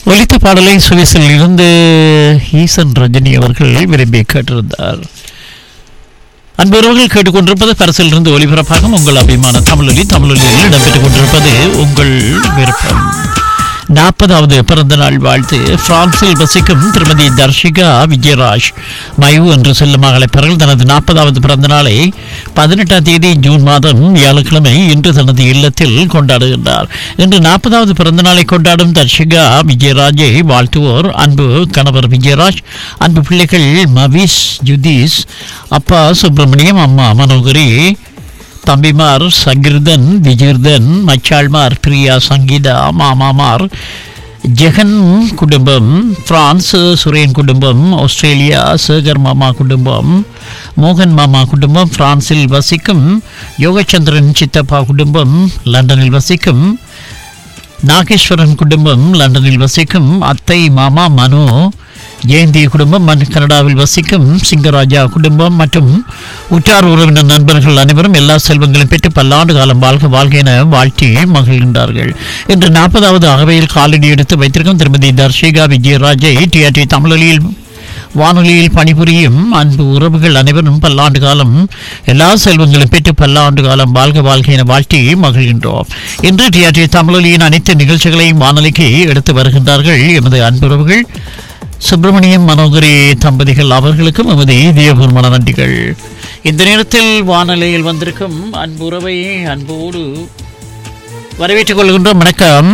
ஒலித்த பாடலை சுவிஸில் இருந்து ஈசன் ரஜினி அவர்கள் விரும்பி கேட்டிருந்தார். அன்பர்கள் கேட்டுக்கொண்டிருப்பது பரிசிலிருந்து ஒலிபரப்பாகும் உங்கள் அபிமான தமிழொலியில் இடம்பெற்றுக் கொண்டிருப்பது உங்கள் விருப்பம். 40வது பிறந்த நாள் வாழ்த்து. பிரான்சில் வசிக்கும் திருமதி தர்ஷிகா விஜயராஜ் மைவு என்று செல்லும் மகளைப்பர்கள் தனது 40வது பிறந்த நாளை 18ஆம் தேதி ஜூன் மாதம் வியாழக்கிழமை இன்று தனது இல்லத்தில் கொண்டாடுகின்றார். இன்று 40வது பிறந்த நாளை கொண்டாடும் தர்ஷிகா விஜயராஜை வாழ்த்துவோர் அன்பு கணவர் விஜயராஜ், அன்பு பிள்ளைகள் மவிஸ், ஜுதீஸ், அப்பா சுப்பிரமணியம், அம்மா மனோகரி, தம்பிமார் சகிர்தன், விஜிர்தன், மச்சாள்மார் பிரியா, சங்கீதா, மாமாமார், ஜெகன் குடும்பம், பிரான்ஸ் சுரேன் குடும்பம், ஆஸ்திரேலியா சேகர் மாமா குடும்பம், மோகன் மாமா குடும்பம், பிரான்சில் வசிக்கும் யோகச்சந்திரன் சித்தப்பா குடும்பம், லண்டனில் வசிக்கும் நாகேஸ்வரன் குடும்பம், லண்டனில் வசிக்கும் அத்தை மாமா மனோ, ஜெயந்தி குடும்பம், கனடாவில் வசிக்கும் சிங்கராஜா குடும்பம் மற்றும் உற்றார் உறவினர் நண்பர்கள் அனைவரும் எல்லா செல்வங்களும் பெற்று பல்லாண்டு காலம் வாழ்க என வாழ்த்தி மகிழ்கின்றார்கள். இன்று 40வது அகவையில் காலடி எடுத்து வைத்திருக்கும் திருமதி தர்ஷிகா விஜயராஜை டிஆர்டி தமிழொலியில் வானொலியில் பணிபுரியும் அன்பு உறவுகள் அனைவரும் பல்லாண்டு காலம் எல்லா செல்வங்களும் பெற்று பல்லாண்டு காலம் வாழ்க என வாழ்த்தி மகிழ்கின்றோம். இன்று டிஆர்டி தமிழொலியின் அனைத்து நிகழ்ச்சிகளையும் வானொலிக்கு எடுத்து வருகின்றார்கள் எமது அன்புறவுகள் சுப்பிரமணியம், மனோகரி தம்பதிகள். அவர்களுக்கும் எமது இதயபூர்வமான நன்றிகள். இந்த நேரத்தில் வானொலியில் வந்திருக்கும் அன்புறவை அன்போடு வரவேற்றுக் கொள்கின்றோம். வணக்கம்.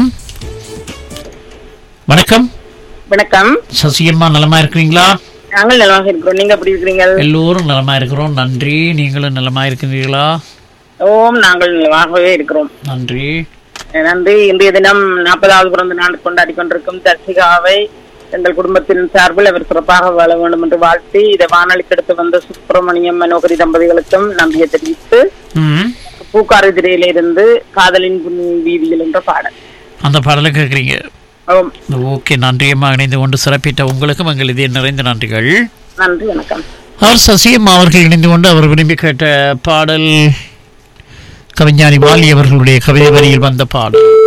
வணக்கம். வணக்கம். சசியம்மா, நலமா இருக்கிறீங்களா? நாங்கள் நலமாக இருக்கிறோம். நீங்க எப்படி இருக்கிறீங்க? எல்லோரும் நலமா இருக்கிறோம், நன்றி. நீங்களும் நலமா இருக்கிறீர்களா? ஓம், நாங்கள் நலமாகவே இருக்கிறோம், நன்றி. நன்றி. இன்றைய தினம் 40வது பிறந்த நாள் கொண்டாடி கொண்டிருக்கும் தர்ஷிகாவை எங்கள் குடும்பத்தின் சார்பில் அவர் சிறப்பாக வாழ வேண்டும் என்று வாழ்த்தி இதை வானொலிக்கு எடுத்து வந்த சுப்பிரமணியம், மனோகரி தம்பதிகளுக்கும் நம்பிக்கை தெரிவித்து பூக்கார் எதிரியில இருந்து காதலின் வீதியில் என்ற பாடல், அந்த பாடலை கேட்குறீங்க? ஓகே, நன்றியம்மா. இணைந்து கொண்டு சிறப்பிட்ட உங்களுக்கும் எங்கள் இதே நிறைந்த நன்றிகள். நன்றி, வணக்கம். அவர் சசியம்மா அவர்கள் இணைந்து கொண்டு அவர் விரும்பி கேட்ட பாடல் கவிஞானி வாலி அவர்களுடைய கவிதை வரியில் வந்த பாடல்.